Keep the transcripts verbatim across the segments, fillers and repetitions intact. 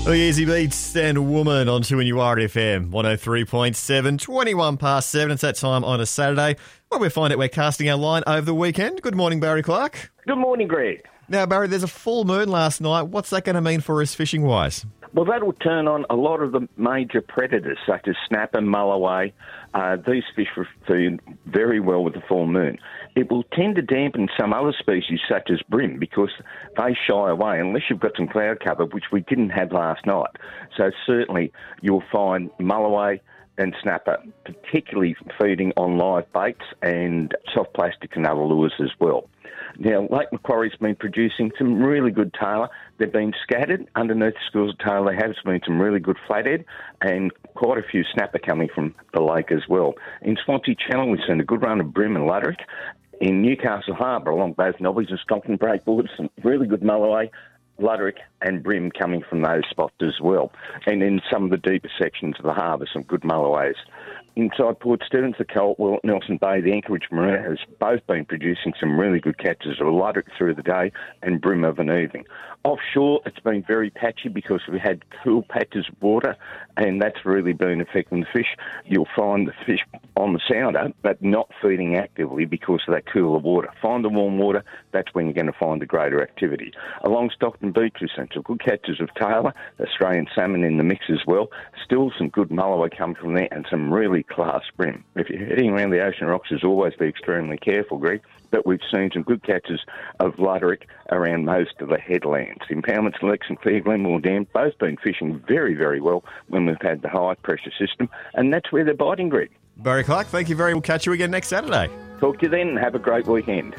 The Easy Beats and Woman on two N U R F M, one oh three point seven, twenty-one past seven. It's that time on a Saturday where we find out we're casting our line over the weekend. Good morning, Barry Clark. Good morning, Greg. Now, Barry, there's a full moon last night. What's that going to mean for us fishing-wise? Well, that will turn on a lot of the major predators, such as snapper, mulloway. Uh, these fish feed very well with the full moon. It will tend to dampen some other species, such as bream, because they shy away unless you've got some cloud cover, which we didn't have last night. So certainly you'll find mulloway and snapper, particularly feeding on live baits and soft plastic and other lures as well. Now, Lake Macquarie's been producing some really good tailor. They've been scattered. Underneath the schools of tailor, there has been some really good flathead and quite a few snapper coming from the lake as well. In Swansea Channel, we've seen a good run of bream and luderick. In Newcastle Harbour, along both Nobbies and Stockton breakboards, some really good mulloway, luderick and bream coming from those spots as well. And in some of the deeper sections of the harbour, some good mulloways. Inside Port Stephens, the Coltwell, Nelson Bay, the Anchorage Marina has both been producing some really good catches of luderick through the day and bream of an evening. Offshore, it's been very patchy because we had cool patches of water, and that's really been affecting the fish. You'll find the fish on the sounder, but not feeding actively because of that cooler water. Find the warm water, that's when you're going to find the greater activity. Along Stockton Beach, we've seen some good catches of tailor, Australian salmon in the mix as well. Still some good mulloway coming from there and some really class bream. If you're heading around the Ocean Rocks, always be extremely careful, Greg. But we've seen some good catches of luderick around most of the headlands. Impoundments, Lex and Clear Glenmore Dam, both been fishing very, very well when we've had the high pressure system, and that's where they're biting, Greg. Barry Clark, thank you very much. We'll catch you again next Saturday. Talk to you then and have a great weekend.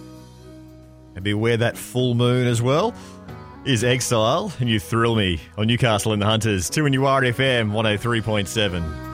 And beware that full moon as well is Exile, and you thrill me on Newcastle and the Hunters, two N U R F M, one oh three point seven.